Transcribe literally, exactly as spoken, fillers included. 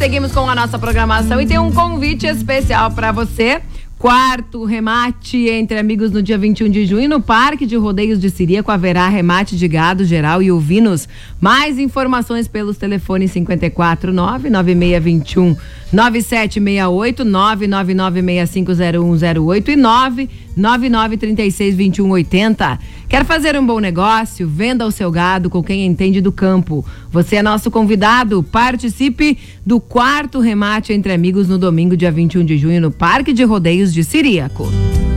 seguimos com a nossa programação e tem um convite especial para você. Quarto remate entre amigos no dia vinte e um de junho no Parque de Rodeios de Ciríaco. Haverá remate de gado geral e ovinos. Mais informações pelos telefones cinco quatro nove, nove seis dois um, nove sete seis oito, nove nove nove seis cinco zero um zero oito e nove nove nove três seis dois um oito zero. Quer fazer um bom negócio? Venda o seu gado com quem entende do campo. Você é nosso convidado. Participe do quarto remate entre amigos no domingo, dia vinte e um de junho, no Parque de Rodeios de Ciríaco.